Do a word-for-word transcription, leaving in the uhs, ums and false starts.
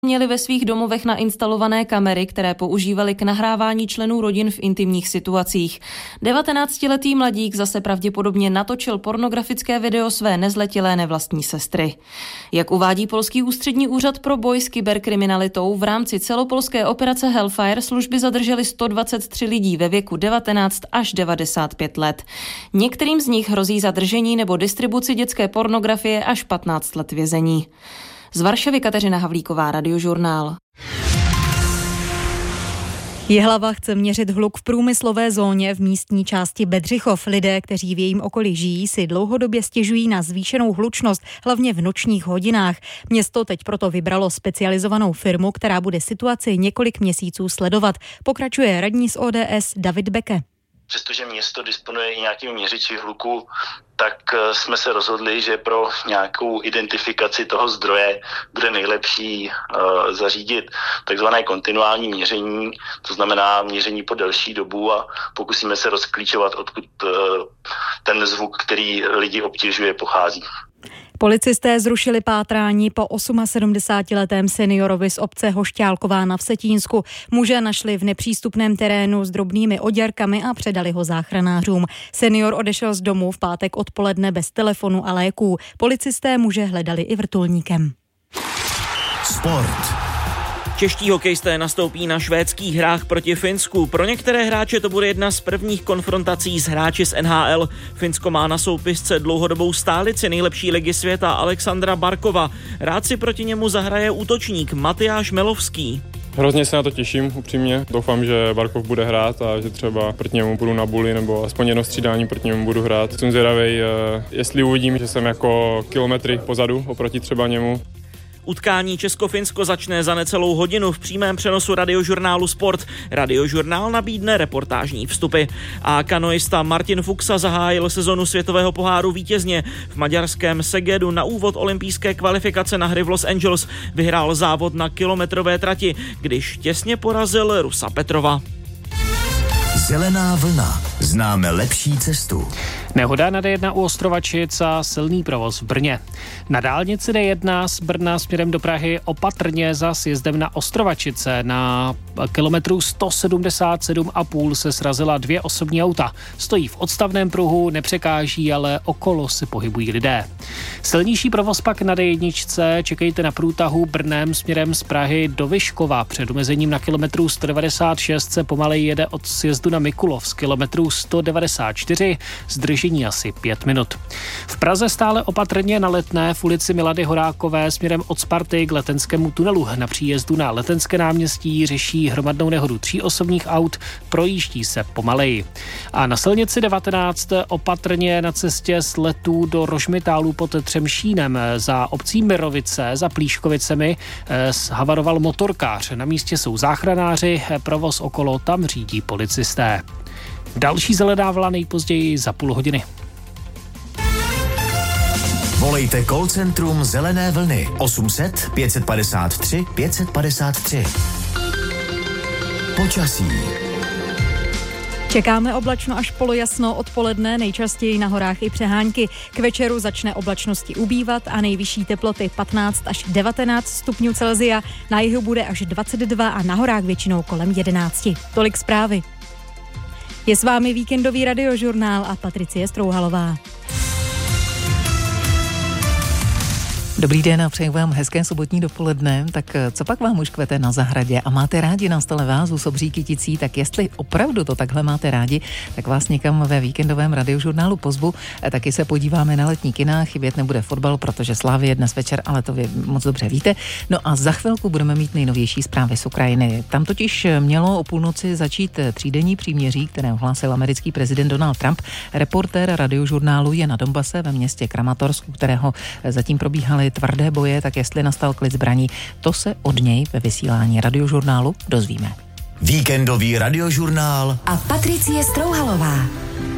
měli ve svých domovech nainstalované kamery, které používali k nahrávání členů rodin v intimních situacích. devatenáctiletý mladík zase pravděpodobně natočil pornografické video své nezletilé nevlastní sestry. Jak uvádí polský ústřední úřad pro boj s kyberkriminalitou, v rámci celopolské operace Hellfire služby zadržely sto dvacet tři lidí ve věku devatenáct až devadesát pět let. Některým z nich hrozí zadržení nebo distribuci dětské pornografie až patnáct let vězení. Z Varšavy Kateřina Havlíková, Radiožurnál. Jihlava chce měřit hluk v průmyslové zóně v místní části Bedřichov. Lidé, kteří v jejím okolí žijí, si dlouhodobě stěžují na zvýšenou hlučnost, hlavně v nočních hodinách. Město teď proto vybralo specializovanou firmu, která bude situaci několik měsíců sledovat. Pokračuje radní z O D S David Beke. Přestože město disponuje i nějakými měřiči hluku, tak jsme se rozhodli, že pro nějakou identifikaci toho zdroje bude nejlepší uh, zařídit takzvané kontinuální měření, to znamená měření po delší dobu a pokusíme se rozklíčovat, odkud uh, ten zvuk, který lidi obtěžuje, pochází. Policisté zrušili pátrání po sedmdesátiosmiletém seniorovi z obce Hošťálková na Vsetínsku. Muže našli v nepřístupném terénu s drobnými oděrkami a předali ho záchranářům. Senior odešel z domu v pátek odpoledne bez telefonu a léků. Policisté muže hledali i vrtulníkem. Sport. Čeští hokejisté nastoupí na švédských hrách proti Finsku. Pro některé hráče to bude jedna z prvních konfrontací s hráči z N H L. Finsko má na soupisce dlouhodobou stálici nejlepší ligy světa Alexandra Barkova. Rád si proti němu zahraje útočník Matyáš Melovský. Hrozně se na to těším, upřímně. Doufám, že Barkov bude hrát a že třeba proti němu budu na buli nebo aspoň jedno střídání proti němu budu hrát. Jsem zvědavej, jestli uvidím, že jsem jako kilometry pozadu oproti třeba němu. Utkání Česko-Finsko začne za necelou hodinu v přímém přenosu Radiožurnálu Sport. Radiožurnál nabídne reportážní vstupy. A kanoista Martin Fuxa zahájil sezonu světového poháru vítězně. V maďarském Segedu na úvod olympijské kvalifikace na hry v Los Angeles vyhrál závod na kilometrové trati, když těsně porazil Rusa Petrova. Zelená vlna. Známe lepší cestu. Nehoda na D jedna u Ostrovačic a silný provoz v Brně. Na dálnici D jedna z Brna směrem do Prahy opatrně za sjezdem na Ostrovačice. Na kilometru sto sedmdesát sedm a půl se srazila dvě osobní auta. Stojí v odstavném pruhu, nepřekáží, ale okolo se pohybují lidé. Silnější provoz pak na D jedna čekejte na průtahu Brnem směrem z Prahy do Vyškova. Před omezením na kilometru sto devadesát šest se pomalej jede od sjezdu na Mikulov z kilometru sto devadesát čtyři, zdržení asi pět minut. V Praze stále opatrně na Letné v ulici Milady Horákové směrem od Sparty k Letenskému tunelu. Na příjezdu na Letenské náměstí řeší hromadnou nehodu tří osobních aut, projíždí se pomaleji. A na silnici devatenáct opatrně na cestě z Letů do Rožmitálu pod Třemšínem za obcí Mirovice za Plíškovicemi havaroval motorkář. Na místě jsou záchranáři, provoz okolo tam řídí policisté. Další zelená vlna nejpozději za půl hodiny. Volejte call centrum Zelené vlny osm set pět padesát tři pět padesát tři. Počasí. Čekáme oblačno až polojasno odpoledne, nejčastěji na horách i přehánky. K večeru začne oblačnosti ubývat a nejvyšší teploty patnáct až devatenáct stupňů Celsia. Na jihu bude až dvacet dva a na horách většinou kolem jedenáct. Tolik zprávy. Je s vámi víkendový Radiožurnál a Patricie Strouhalová. Dobrý den a přeji vám hezké sobotní dopoledne. Tak co pak vám už kvete na zahradě a máte rádi na stole vázu s obří kyticí, tak jestli opravdu to takhle máte rádi, tak vás někam ve víkendovém Radiožurnálu pozvu. Taky se podíváme na letní kina, chybět nebude fotbal, protože Slávy je dnes večer, ale to vy moc dobře víte. No a za chvilku budeme mít nejnovější zprávy z Ukrajiny. Tam totiž mělo o půlnoci začít třídenní příměří, které ohlásil americký prezident Donald Trump. Reportér Radiožurnálu je na Donbase ve městě Kramatorsku, kterého zatím probíhaly tvrdé boje, tak jestli nastal klid zbraní, to se od něj ve vysílání Radiožurnálu dozvíme. Víkendový Radiožurnál a Patricie Strouhalová.